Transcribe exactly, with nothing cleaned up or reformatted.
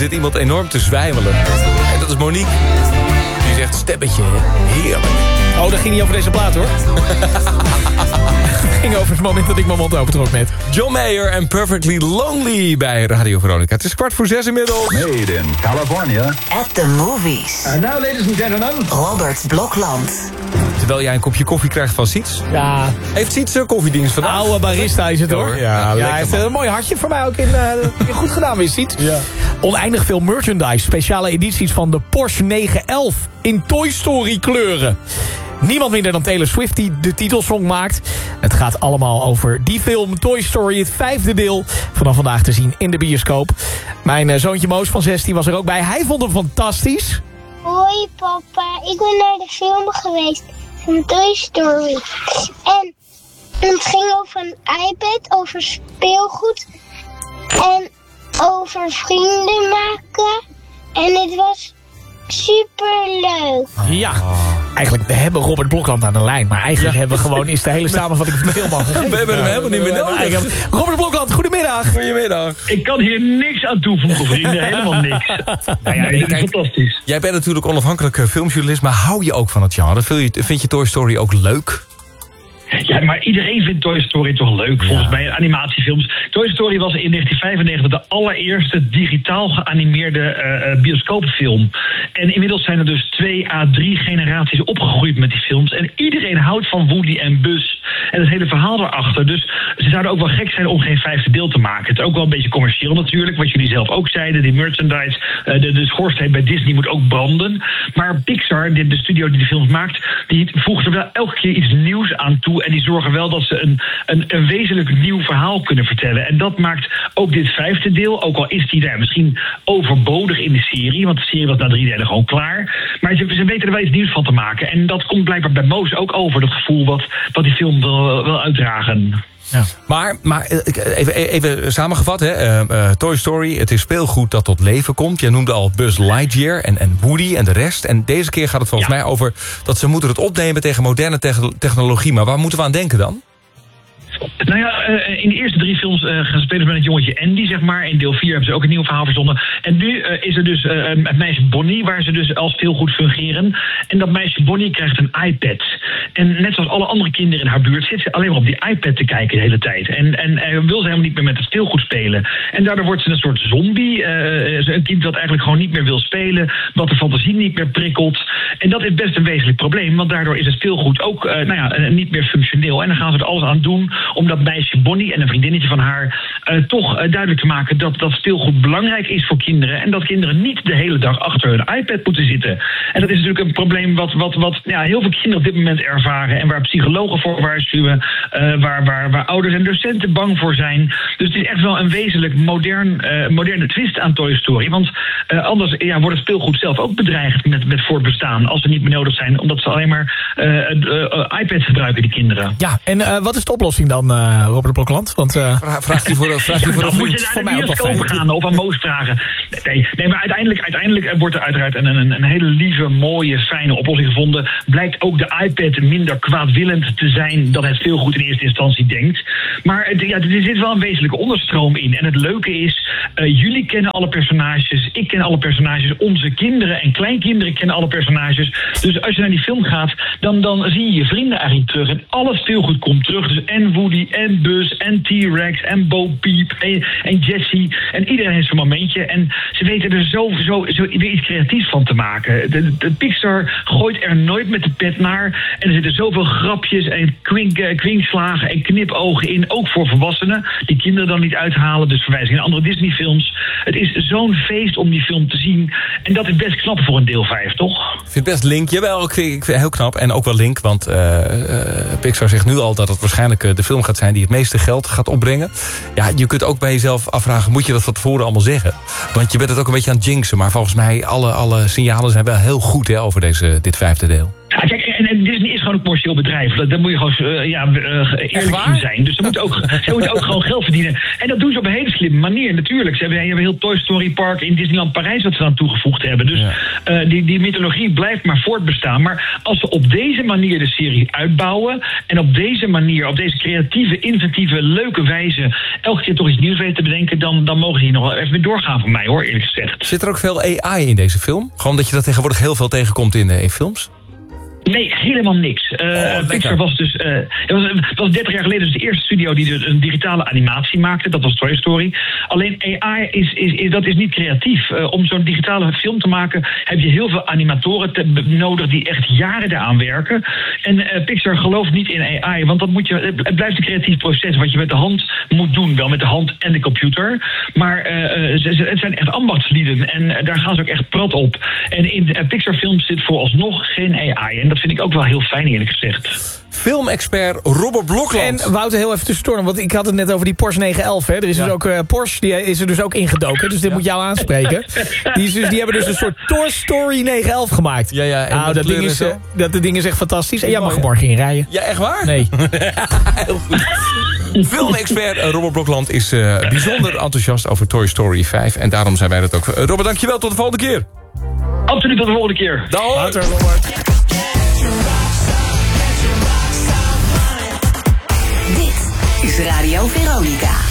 zit iemand enorm te zwijmelen. En dat is Monique. Die zegt stemmetje, heerlijk. Oh, dat ging niet over deze plaat, hoor. Het ging over het moment dat ik mijn mond opentrok met John Mayer en Perfectly Lonely bij Radio Veronica. Het is kwart voor zes inmiddels. Made in California. At the movies. And now, ladies and gentlemen. Robert Blokland. Terwijl jij een kopje koffie krijgt van Siets. Ja. Heeft Siets een koffiedienst vandaag? Oude barista is het, Ja, hoor. hoor. Ja, Ja, ja, lekker, hij heeft man. een mooi hartje voor mij ook in. Uh, goed gedaan, weer ziet. Ja. Oneindig veel merchandise. Speciale edities van de Porsche negen elf in Toy Story kleuren. Niemand minder dan Taylor Swift die de titelsong maakt. Het gaat allemaal over die film Toy Story, het vijfde deel. Vanaf vandaag te zien in de bioscoop. Mijn uh, zoontje Moos van zestien was er ook bij. Hij vond hem fantastisch. Hoi papa, ik ben naar de film geweest van Toy Story. En het ging over een iPad, over speelgoed en over vrienden maken. En het was superleuk. Ja, eigenlijk, we hebben Robert Blokland aan de lijn. Maar eigenlijk Ja. hebben we gewoon is de hele samenvatting van de film al gegeven. We hebben hem helemaal niet meer nodig. Eigenlijk- Robert Blokland, goedemiddag. Goedemiddag. Ik kan hier niks aan toevoegen, vrienden. Helemaal niks. Nou ja, dit is kijk, fantastisch. Jij bent natuurlijk onafhankelijk eh, filmjournalist, maar hou je ook van het genre? Vind je, vind je Toy Story ook leuk? Ja, maar iedereen vindt Toy Story toch leuk, volgens mij, animatiefilms. Toy Story was in negentien vijfennegentig de allereerste digitaal geanimeerde uh, uh, bioscoopfilm. En inmiddels zijn er dus twee à drie generaties opgegroeid met die films. En iedereen houdt van Woody en Buzz. En het hele verhaal daarachter. Dus ze zouden ook wel gek zijn om geen vijfde deel te maken. Het is ook wel een beetje commercieel natuurlijk, wat jullie zelf ook zeiden. Die merchandise, uh, de, de schoorsteen bij Disney moet ook branden. Maar Pixar, de, de studio die de films maakt, die voegt er wel elke keer iets nieuws aan toe. En die zorgen wel dat ze een, een, een wezenlijk nieuw verhaal kunnen vertellen. En dat maakt ook dit vijfde deel, ook al is die daar misschien overbodig in de serie, want de serie was na drie delen gewoon klaar. Maar ze, ze weten er wel iets nieuws van te maken. En dat komt blijkbaar bij Moos ook over, dat gevoel wat, wat die film wil, wil uitdragen. Ja. Maar, maar even, even samengevat, hè. Uh, uh, Toy Story, het is speelgoed dat tot leven komt. Jij noemde al Buzz Lightyear en, en Woody en de rest. En deze keer gaat het volgens Ja. mij over dat ze moeten het opnemen tegen moderne te- technologie. Maar waar moeten we aan denken dan? Nou ja, uh, in de eerste drie films uh, gaan ze spelen met het jongetje Andy, zeg maar. In deel vier hebben ze ook een nieuw verhaal verzonnen. En nu uh, is er dus uh, het meisje Bonnie, waar ze dus als speelgoed fungeren. En dat meisje Bonnie krijgt een iPad. En net zoals alle andere kinderen in haar buurt zit ze alleen maar op die iPad te kijken de hele tijd. En, en uh, wil ze helemaal niet meer met het speelgoed spelen. En daardoor wordt ze een soort zombie. Uh, een kind dat eigenlijk gewoon niet meer wil spelen. Wat de fantasie niet meer prikkelt. En dat is best een wezenlijk probleem. Want daardoor is het speelgoed ook uh, nou ja, uh, niet meer functioneel. En dan gaan ze er alles aan doen om dat meisje Bonnie en een vriendinnetje van haar uh, toch uh, duidelijk te maken dat dat speelgoed belangrijk is voor kinderen. En dat kinderen niet de hele dag achter hun iPad moeten zitten. En dat is natuurlijk een probleem wat, wat, wat ja, heel veel kinderen op dit moment ervaren. En waar psychologen voor waarschuwen. Uh, waar, waar, waar ouders en docenten bang voor zijn. Dus het is echt wel een wezenlijk modern, uh, moderne twist aan Toy Story. Want uh, anders ja, wordt het speelgoed zelf ook bedreigd met, met voortbestaan. Als ze niet meer nodig zijn. Omdat ze alleen maar uh, uh, uh, iPads gebruiken, die kinderen. Ja, en uh, wat is de oplossing dan, uh, Robert Blokland? Want uh, Vraag, vraagt u voor, vraagt u voor Dan een moet je vriend? naar voor de mij ook wel bioscoop fijn. gaan of aan Moos vragen. Nee, nee maar uiteindelijk, uiteindelijk wordt er uiteraard een, een, een hele lieve, mooie, fijne oplossing gevonden. Blijkt ook de iPad minder kwaadwillend te zijn dan het speelgoed in eerste instantie denkt. Maar het, ja, er zit wel een wezenlijke onderstroom in. En het leuke is, uh, jullie kennen alle personages, ik ken alle personages, onze kinderen en kleinkinderen kennen alle personages. Dus als je naar die film gaat, dan, dan zie je je vrienden eigenlijk terug. En alle speelgoed komt terug. Dus en Woody, en Buzz, en T-Rex, en Bo Peep, en, en Jessie. En iedereen heeft zijn momentje. En ze weten er zo, zo, zo weer iets creatiefs van te maken. De, de Pixar gooit er nooit met de pet naar. En er zitten zoveel grapjes en kwink, uh, kwinkslagen en knipogen in. Ook voor volwassenen. Die kinderen dan niet uithalen. Dus verwijzingen naar andere Disney-films. Het is zo'n feest om die film te zien. En dat is best knap voor een deel vijf, toch? Ik vind het best link. Jawel, ik vind, ik vind het heel knap. En ook wel link, want uh, uh, Pixar zegt nu al dat het waarschijnlijk uh, de film gaat zijn die het meeste geld gaat opbrengen. Ja, je kunt ook bij jezelf afvragen, moet je dat van tevoren allemaal zeggen? Want je bent het ook een beetje aan het jinxen. Maar volgens mij, alle, alle signalen zijn wel heel goed hè, over deze, dit vijfde deel. Ja, kijk, en, en Disney is gewoon een commercieel bedrijf. Daar moet je gewoon uh, ja, uh, eerlijk in zijn. Dus ze moeten, ook, ze moeten ook gewoon geld verdienen. En dat doen ze op een hele slimme manier, natuurlijk. Ze hebben, ze hebben een heel Toy Story Park in Disneyland Parijs wat ze aan toegevoegd hebben. Dus ja. uh, die, die mythologie blijft maar voortbestaan. Maar als ze op deze manier de serie uitbouwen en op deze manier, op deze creatieve, inventieve, leuke wijze elke keer toch iets nieuws weten te bedenken, dan, dan mogen die nog wel even weer doorgaan voor mij, hoor, eerlijk gezegd. Zit er ook veel A I in deze film? Gewoon dat je dat tegenwoordig heel veel tegenkomt in, in films? Nee, helemaal niks. Uh, oh, Pixar was dus... Uh, het, was, het was dertig jaar geleden dus de eerste studio die dus een digitale animatie maakte. Dat was Toy Story. Alleen A I is, is, is, dat is niet creatief. Uh, om zo'n digitale film te maken heb je heel veel animatoren te, nodig die echt jaren daaraan werken. En uh, Pixar gelooft niet in A I. Want dat moet je, het blijft een creatief proces wat je met de hand moet doen. Wel met de hand en de computer. Maar uh, ze, het zijn echt ambachtslieden. En uh, daar gaan ze ook echt prat op. En in uh, Pixar films zit vooralsnog geen A I. En dat vind ik ook wel heel fijn, eerlijk gezegd. Filmexpert Robert Blokland. En Wouter, heel even tussendoor, want ik had het net over die Porsche negen elf. Hè. Er is ja. dus ook uh, Porsche, die is er dus ook ingedoken. Dus dit ja. moet jou aanspreken. Die, is dus, die hebben dus een soort Toy Story negen elf gemaakt. Ja, ja, en nou, dat, ding is, uh, dat ding is echt fantastisch. En jij mag er morgen in rijden. Ja, echt waar? Nee. Heel goed. Filmexpert Robert Blokland is uh, bijzonder enthousiast over Toy Story vijf. En daarom zijn wij dat ook. Uh, Robert, dankjewel. Tot de volgende keer. Absoluut, tot de volgende keer. Dag. Later, Robert. Dit is Radio Veronica.